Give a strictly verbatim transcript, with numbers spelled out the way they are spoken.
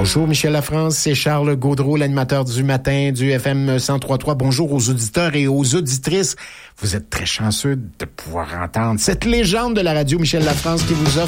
Bonjour Michel Lafrance, c'est Charles Gaudreau, l'animateur du matin du F M cent trois point trois. Bonjour aux auditeurs et aux auditrices. Vous êtes très chanceux de pouvoir entendre cette légende de la radio, Michel Lafrance, qui vous offre